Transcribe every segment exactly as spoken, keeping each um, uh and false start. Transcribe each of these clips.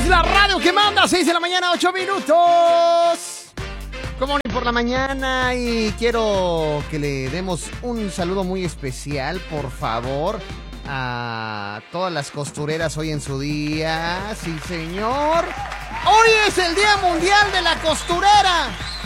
la radio que manda, seis de la mañana, ocho minutos. Como por la mañana, y quiero que le demos un saludo muy especial, por favor, a todas las costureras hoy en su día. Sí, señor. Hoy es el Día Mundial de la Costurera.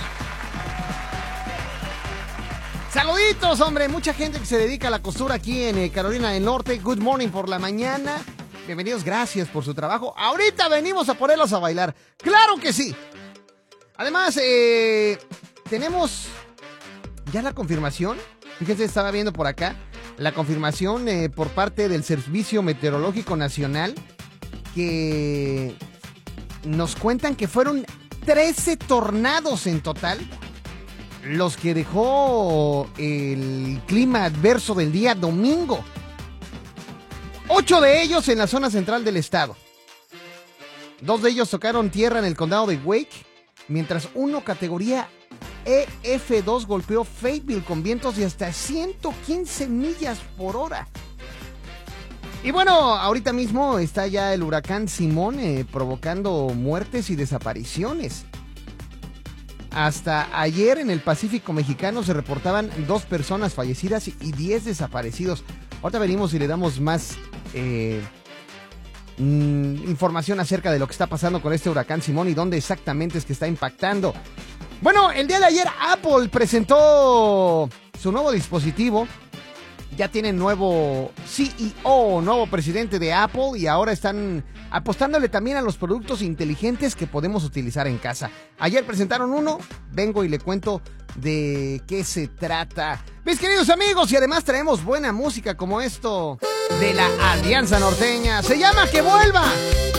Saluditos, hombre. Mucha gente que se dedica a la costura aquí en eh, Carolina del Norte. Good morning por la mañana. Bienvenidos, gracias por su trabajo. Ahorita venimos a ponerlos a bailar. ¡Claro que sí! Además, eh, tenemos ya la confirmación. Fíjense, estaba viendo por acá la confirmación eh, por parte del Servicio Meteorológico Nacional, que nos cuentan que fueron trece tornados en total los que dejó el clima adverso del día domingo. Ocho de ellos en la zona central del estado. Dos de ellos tocaron tierra en el condado de Wake, mientras uno categoría E F dos golpeó Fayetteville con vientos de hasta ciento quince millas por hora. Y bueno, ahorita mismo está ya el huracán Simón eh, provocando muertes y desapariciones. Hasta ayer en el Pacífico mexicano se reportaban dos personas fallecidas y diez desaparecidos. Ahorita venimos y le damos más eh, mm, información acerca de lo que está pasando con este huracán Simón y dónde exactamente es que está impactando. Bueno, el día de ayer Apple presentó su nuevo dispositivo. Ya tienen nuevo C E O, nuevo presidente de Apple, y ahora están apostándole también a los productos inteligentes que podemos utilizar en casa. Ayer presentaron uno, vengo y le cuento de qué se trata. Mis queridos amigos, y además traemos buena música como esto de la Alianza Norteña. Se llama Que Vuelva.